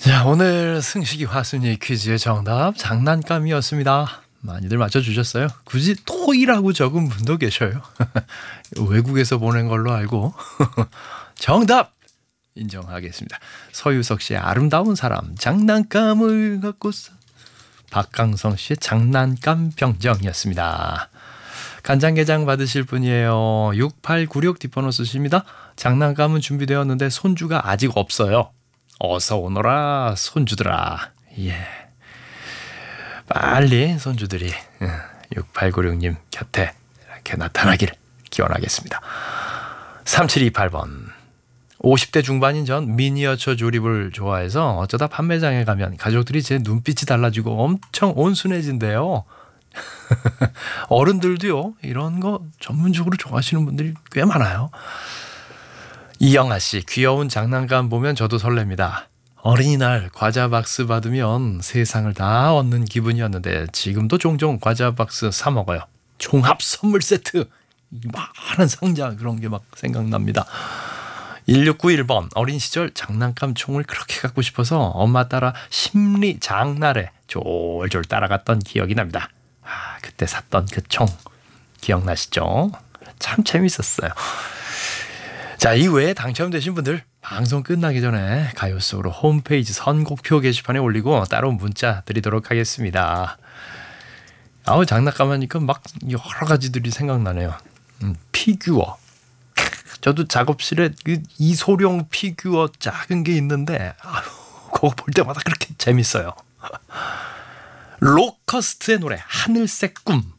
자, 오늘 승식이 화순이 퀴즈의 정답 장난감이었습니다. 많이들 맞춰주셨어요. 굳이 토이라고 적은 분도 계셔요. 외국에서 보낸 걸로 알고 정답 인정하겠습니다. 서유석 씨의 아름다운 사람 장난감을 갖고서, 박강성 씨의 장난감 병정이었습니다. 간장게장 받으실 분이에요. 6896 뒷번호 쓰십니다. 장난감은 준비되었는데 손주가 아직 없어요. 어서 오너라 손주들아. 예, 빨리 손주들이 6896님 곁에 이렇게 나타나길 기원하겠습니다. 3728번. 50대 중반인 전 미니어처 조립을 좋아해서 어쩌다 판매장에 가면 가족들이 제 눈빛이 달라지고 엄청 온순해진대요. 어른들도요, 이런 거 전문적으로 좋아하시는 분들이 꽤 많아요. 이영아 씨, 귀여운 장난감 보면 저도 설렙니다. 어린이날 과자 박스 받으면 세상을 다 얻는 기분이었는데 지금도 종종 과자 박스 사 먹어요. 종합 선물 세트, 많은 상자 그런 게 막 생각납니다. 1691번. 어린 시절 장난감 총을 그렇게 갖고 싶어서 엄마 따라 심리 장날에 졸졸 따라갔던 기억이 납니다. 그때 샀던 그 총 기억나시죠? 참 재밌었어요. 자, 이외에 당첨되신 분들 방송 끝나기 전에 가요 속으로 홈페이지 선곡표 게시판에 올리고 따로 문자 드리도록 하겠습니다. 장난감 하니까 막 여러 가지들이 생각나네요. 피규어. 저도 작업실에 이소룡 피규어 작은 게 있는데 그거 볼 때마다 그렇게 재밌어요. 로커스트의 노래 하늘색 꿈.